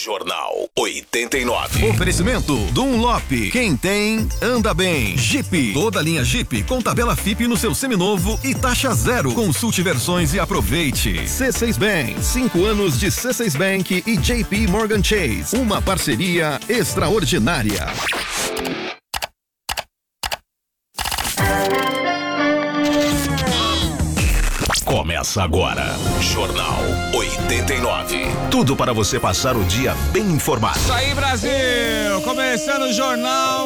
Jornal 89. Oferecimento Dunlop. Quem tem, anda bem. Jeep. Toda linha Jeep com tabela FIP no seu seminovo e taxa zero. Consulte versões e aproveite. C6 Bank. 5 anos de C6 Bank e JP Morgan Chase. Uma parceria extraordinária. Começa agora, Jornal 89. Tudo para você passar o dia bem informado. Isso aí, Brasil! Começando o Jornal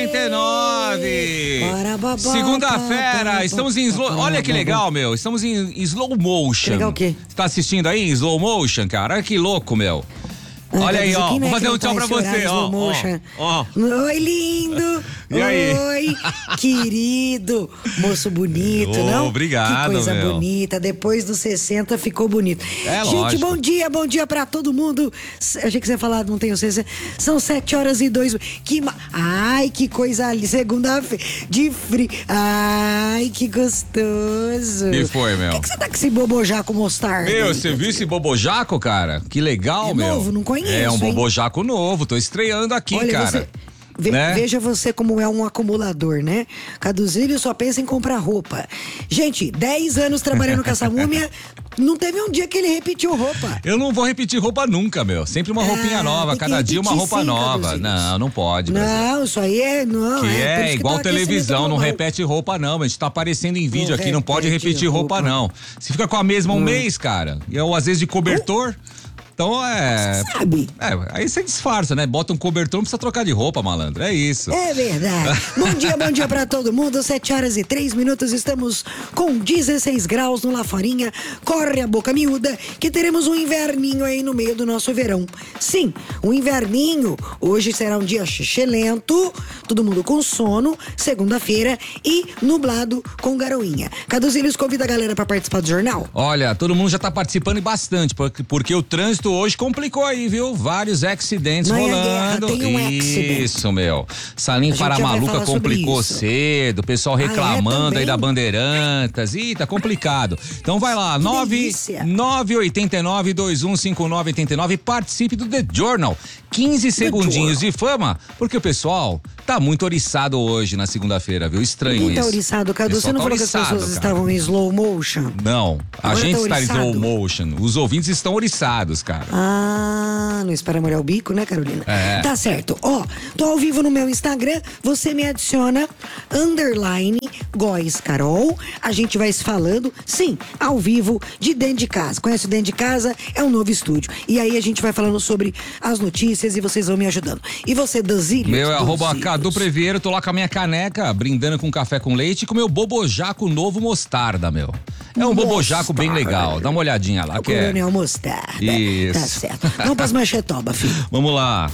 89. Segunda-feira, estamos em slow... Olha que legal, meu. Estamos em slow motion. Legal o quê? Você tá assistindo aí em slow motion, cara? Olha que louco, meu. Olha aí, ó. Vou fazer um tchau pra você, ó. Oi, lindo. E aí? Oi, querido. Moço bonito, não? Obrigado, que coisa meu. Bonita. Depois dos 60 ficou bonito. É, gente, lógico. bom dia pra todo mundo. Achei que você ia falar, não tenho 60. São 7h02. Ai, que coisa ali. Segunda-feira de frio. Ai, que gostoso. Que foi, meu? Por que você tá com esse bobojaco mostarda? Meu, você viu esse bobojaco, cara? Que legal, É meu. novo, não conheço. É um hein? bobojaco novo, tô estreando aqui, Olha, cara. Né? Veja você como é um acumulador, né? Caduzilho só pensa em comprar roupa. Gente, 10 anos trabalhando com essa múmia, não teve um dia que ele repetiu roupa. Eu não vou repetir roupa nunca, meu. Sempre uma roupinha nova, cada dia uma roupa nova. Não pode, Brasil. Não, isso aí é... Não, Que por é isso igual tá televisão, aquecimento não global. repete roupa não, a gente tá aparecendo em vídeo Não aqui, não pode repete repetir roupa roupa. não. Se fica com a mesma um mês, cara, e eu às vezes de cobertor, então Sabe? aí você disfarça, né? Bota um cobertor, não precisa trocar de roupa, malandro, é isso. É verdade. Bom dia pra todo mundo. 7h03, estamos com 16 graus no Lafarinha. Corre a boca miúda que teremos um inverninho aí no meio do nosso verão. Sim, um inverninho. Hoje será um dia xixelento, todo mundo com sono, segunda-feira e nublado com garoinha. Caduzilhos convida a galera pra participar do jornal. Olha, todo mundo já tá participando e bastante, porque o trânsito hoje complicou aí, viu? Vários acidentes Não é rolando. guerra, tem um accident. Isso, meu. Salim já vai Paramaluca falar sobre complicou isso. cedo, o pessoal reclamando também? aí da Bandeirantas. Ih, tá complicado. Então vai lá, delícia. 989-215989, participe do The Journal. 15 segundinhos de fama, porque o pessoal tá muito oriçado hoje na segunda-feira, viu? Estranho Quem tá isso. oriçado, Cadu? Você Pessoal não tá falou que as oriçado, pessoas cara. estavam em slow motion? Não, a Agora gente tá está em oriçado. slow motion. Os ouvintes estão oriçados, cara. Ah, não espera molhar o bico, né, Carolina? É. Tá certo. Ó, tô ao vivo no meu Instagram, você me adiciona _Góes Carol. A gente vai se falando, sim, ao vivo, de dentro de casa. Conhece o dentro de casa? É um novo estúdio. E aí a gente vai falando sobre as notícias e vocês vão me ajudando. E você, Danzílio? Meu é @Cadu Previeiro, tô lá com a minha caneca, brindando com café com leite e com o meu bobojaco novo mostarda, meu. É um bobojaco bem legal, dá uma olhadinha lá. O Que é. Coronel Mostarda. Isso. Tá certo. Vamos pras manchetoba, filho. Vamos lá.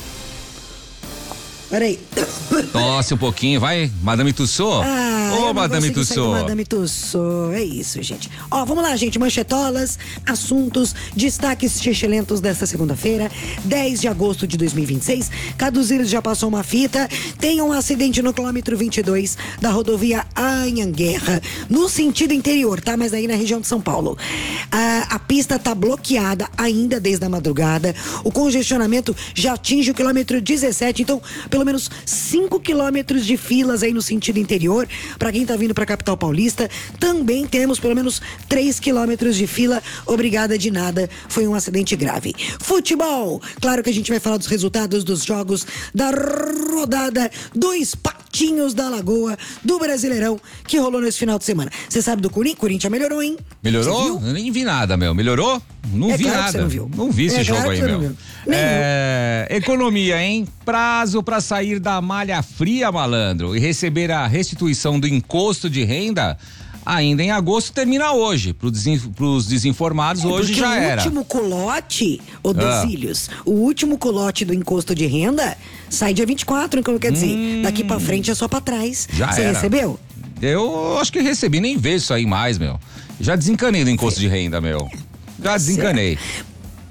Peraí. Tosse um pouquinho, vai, Madame Tussauds. Ô, Madame Tussauds. Madame Tussauds, é isso, gente. Ó, vamos lá, gente, manchetolas, assuntos, destaques xixelentos desta segunda-feira, 10 de agosto de 2026. Caduzeiros já passou uma fita, tem um acidente no quilômetro 22 da rodovia Anhanguerra, no sentido interior, tá? Mas aí na região de São Paulo. A pista tá bloqueada ainda desde a madrugada, o congestionamento já atinge o quilômetro 17, então, pelo menos 5 quilômetros de filas aí no sentido interior. Pra quem tá vindo pra capital paulista, também temos pelo menos 3 quilômetros de fila. Obrigada de nada, foi um acidente grave. Futebol, claro que a gente vai falar dos resultados dos jogos da rodada dos Patinhos da Lagoa do Brasileirão que rolou nesse final de semana. Você sabe do Corinthians? Corinthians melhorou, hein? Melhorou? Eu nem vi nada, meu. Melhorou? Não vi claro que nada. você não viu. Não vi esse jogo claro aí, que você não meu. viu. Nem Economia, hein? Prazo pra sair da malha fria, malandro, e receber a restituição do imposto de renda ainda em agosto, termina hoje. Pros desinformados, hoje já era. O último colote, Danzílios, o último colote do imposto de renda sai dia 24, então quer dizer, daqui pra frente é só pra trás. Já Você era. recebeu? Eu acho que recebi, nem vejo isso aí mais, meu. Já desencanei do imposto de renda, meu. Já desencanei.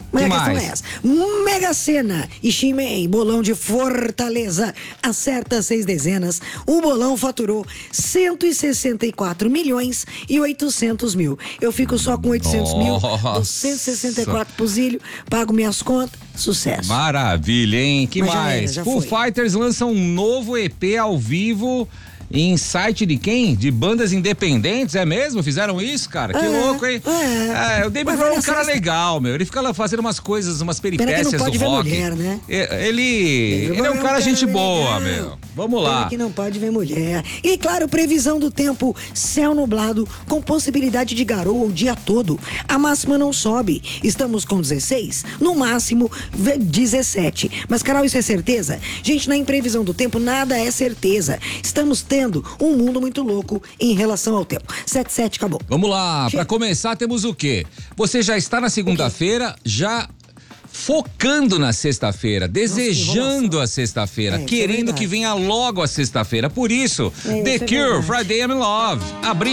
Mas Que a questão mais? é essa. Mega Sena e Chimei, bolão de Fortaleza. Acerta 6 dezenas. O bolão faturou 164 milhões e 800 mil. Eu fico só com 800 mil, Nossa. 264 pro Zílio, pago minhas contas, sucesso. Maravilha, hein? Que Mas já mais? era, já Foo foi. Fighters lança um novo EP ao vivo em site de quem? De bandas independentes, é mesmo? Fizeram isso, cara? Que louco, hein? O David Mas Grohl é um olha cara só, legal, meu. Ele fica lá fazendo umas coisas, umas Pena que peripécias não pode do ver rock. mulher, né? Ele é um cara gente boa, meu. Vamos lá. Pena que não pode ver mulher. E claro, previsão do tempo, céu nublado, com possibilidade de garoa o dia todo. A máxima não sobe. Estamos com 16, no máximo 17. Mas, Carol, isso é certeza? Gente, na imprevisão do tempo, nada é certeza. Estamos tendo um mundo muito louco em relação ao tempo. 7-7, acabou. Vamos lá, Chega. pra começar temos o quê? Você já está na segunda-feira, já focando na sexta-feira, desejando a sexta-feira, isso é querendo verdade. que venha logo a sexta-feira. Por isso, É, The isso é Cure, verdade. Friday I'm in Love.